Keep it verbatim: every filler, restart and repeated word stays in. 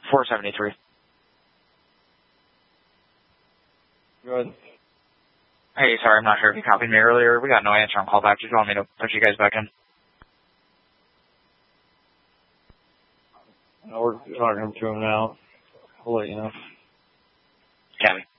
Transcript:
four seventy-three. Good. Hey, sorry, I'm not sure if you copied me earlier. We got no answer on callback. Did you want me to put you guys back in? No, we're talking to him now. I'll let you know. Copy.